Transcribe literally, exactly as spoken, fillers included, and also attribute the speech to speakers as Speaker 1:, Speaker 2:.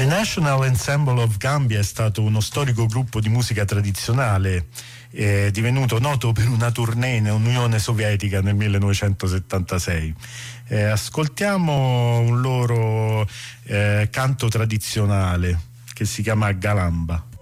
Speaker 1: The National Ensemble of Gambia è stato uno storico gruppo di musica tradizionale, eh, divenuto noto per una tournée in Unione Sovietica nel millenovecentosettantasei. Eh, ascoltiamo un loro eh, canto tradizionale che si chiama Galamba.